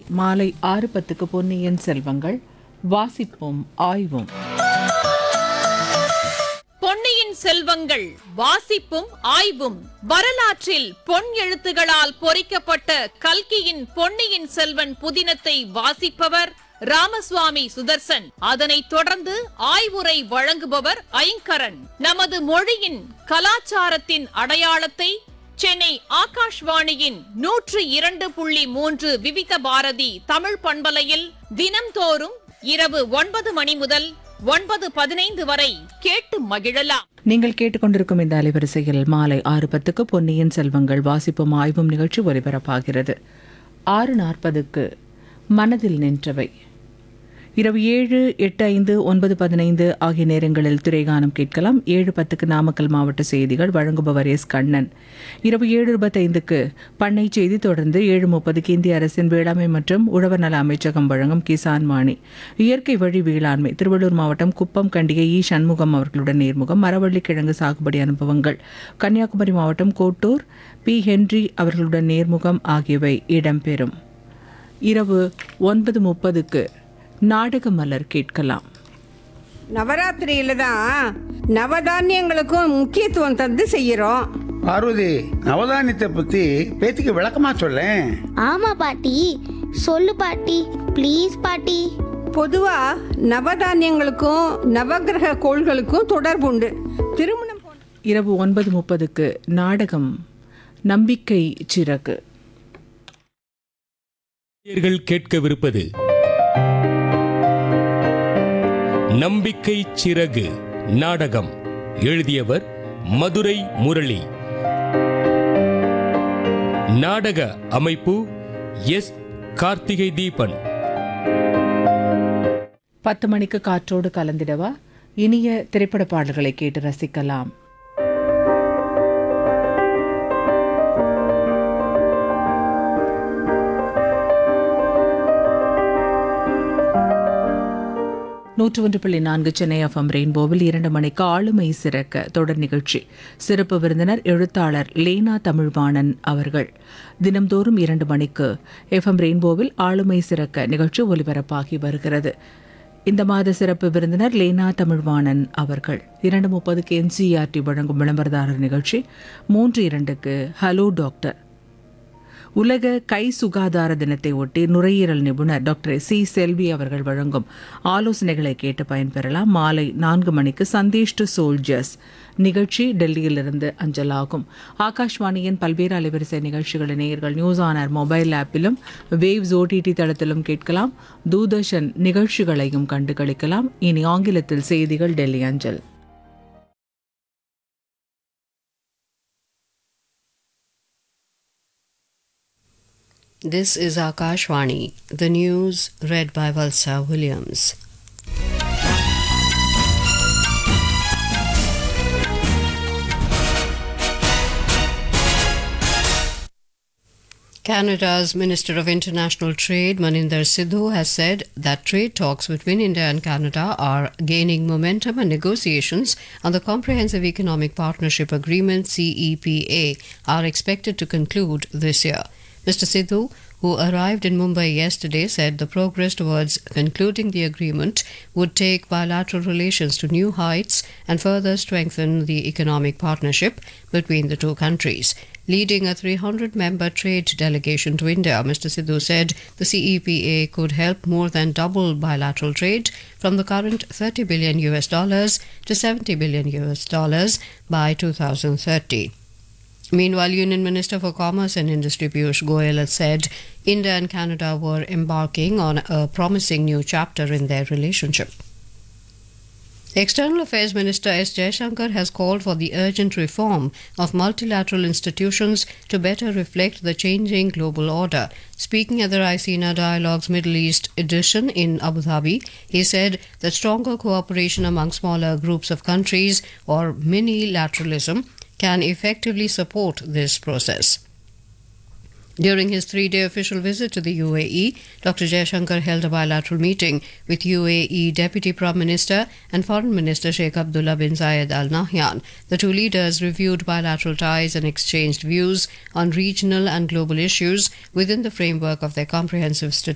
மாலை 6:10 பொன்னியின் செல்வங்கள் வாசிப்பும் ஆய்வும். பொன்னியின் செல்வங்கள் வாசிப்பும் ஆய்வும். வரலாற்றில் பொன் எழுத்துகளால் பொறிக்கப்பட்ட கல்கியின் பொன்னியின் செல்வன் புதினத்தை வாசிப்பவர் ராமசுவாமி சுதர்சன். அதனைத் தொடர்ந்து ஆய்வுரை வழங்குபவர் ஐங்கரன். நமது மொழியின் கலாச்சாரத்தின் அடையாளத்தை சென்னை ஆகாஷ்வாணியின் 102.3 விவித பாரதி தமிழ் பண்பலையில் தினம்தோறும் இரவு 9 மணி முதல் 9:15 வரை கேட்டு மகிழலாம். நீங்கள் கேட்டுக்கொண்டிருக்கும் இந்த அலைவரிசையில் மாலை 6:10 பொன்னியின் செல்வங்கள் வாசிப்பும் ஆய்வும் நிகழ்ச்சி ஒலிபரப்பாகிறது. 6:40 மனதில் நின்றவை. இரவு 7, 8, 5, 9, 15 ஆகிய நேரங்களில் திரைகானம் கேட்கலாம். 7:10 நாமக்கல் மாவட்ட செய்திகள் வழங்குபவர் எஸ். கண்ணன். இரவு 7:25 பண்ணை செய்தி. தொடர்ந்து 7:30 இந்திய அரசின் வேளாண்மை மற்றும் உழவர் நல அமைச்சகம் வழங்கும் கிசான் வாணி. இயற்கை வழி வேளாண்மை. திருவள்ளூர் மாவட்டம் குப்பம் கண்டிகை இ. சண்முகம் அவர்களுடன் நேர்முகம். மரவள்ளி கிழங்கு சாகுபடி அனுபவங்கள். கன்னியாகுமரி மாவட்டம் கோட்டூர் பி. ஹென்றி அவர்களுடன் நேர்முகம் ஆகியவை இடம்பெறும். இரவு 9:30 நாடக மலர் கேட்கலாம். நவராத்திரியில தான் நவதானியங்களுக்கும் முக்கியத்துவம் தந்து செய்யறோம். பார்வதி, நவதானியத்தை பத்தி பேத்திக்கு விளக்கமா சொல்லேன். ஆமா பாட்டி, சொல்லு பாட்டி, ப்ளீஸ் பாட்டி. பொதுவா நவதானியங்களுக்கும் நவகிரக கோள்களுக்கும் தொடர்புண்டு. திருமணம் இரவு 9:30 நாடகம் நம்பிக்கை சிறகு. கேட்கவிருப்பது நம்பிக்கை சிறகு நாடகம். எழுதியவர் மதுரை முரளி. நாடக அமைப்பு எஸ். கார்த்திகை தீபன். 10 மணிக்கு காற்றோடு கலந்திடவா இனிய திரைப்பட பாடல்களை கேட்டு ரசிக்கலாம். நூற்று 1.4 சென்னை எஃப்எம் ரெயின்போவில் 2 மணிக்கு ஆளுமை சிறக்க தொடர் நிகழ்ச்சி. சிறப்பு விருந்தினர் எழுத்தாளர் லேனா தமிழ்வாணன் அவர்கள். தினம்தோறும் 2 மணிக்கு எஃப்எம் ரெயின்போவில் ஆளுமை சிறக்க நிகழ்ச்சி ஒலிபரப்பாகி வருகிறது. இந்த மாத சிறப்பு விருந்தினர் லேனா தமிழ்வாணன் அவர்கள். 2:30 என்சிஆர்டி வழங்கும் விளம்பரதாரர் நிகழ்ச்சி. 3:02 ஹலோ டாக்டர். உலக கை சுகாதார தினத்தை ஒட்டி நுரையீரல் நிபுணர் டாக்டர் சி. செல்வி அவர்கள் வழங்கும் ஆலோசனைகளை கேட்டு பயன்பெறலாம். மாலை 4 மணிக்கு சந்தேஷ் டு சோல்ஜர்ஸ் நிகழ்ச்சி டெல்லியிலிருந்து அஞ்சலாகும். ஆகாஷ்வாணியின் பல்வேறு அலைவரிசை நிகழ்ச்சிகளை நேயர்கள் news on air mobile ஆப்பிலும் waves OTT தளத்திலும் கேட்கலாம். தூர்தர்ஷன் நிகழ்ச்சிகளையும் கண்டுகளிக்கலாம். இனி ஆங்கிலத்தில் செய்திகள் டெல்லி அஞ்சல். This is Akashvani, the news read by Valsa Williams. Canada's Minister of International Trade, Maninder Sidhu, has said that trade talks between India and Canada are gaining momentum and negotiations on the Comprehensive Economic Partnership Agreement CEPA are expected to conclude this year. Mr. Sidhu, who arrived in Mumbai yesterday, said the progress towards concluding the agreement would take bilateral relations to new heights and further strengthen the economic partnership between the two countries. Leading a 300-member trade delegation to India, Mr. Sidhu said the CEPA could help more than double bilateral trade from the current $30 billion to $70 billion by 2030. Meanwhile, Union Minister for Commerce and Industry Piyush Goyal has said India and Canada were embarking on a promising new chapter in their relationship. External Affairs Minister S. Jaishankar has called for the urgent reform of multilateral institutions to better reflect the changing global order. Speaking at the Raisina Dialogues Middle East edition in Abu Dhabi, he said that stronger cooperation among smaller groups of countries, or mini-lateralism, can effectively support this process. During his 3-day official visit to the UAE, Dr. Jaishankar held a bilateral meeting with UAE Deputy Prime Minister and Foreign Minister Sheikh Abdullah bin Zayed Al Nahyan. The two leaders reviewed bilateral ties and exchanged views on regional and global issues within the framework of their comprehensive strategic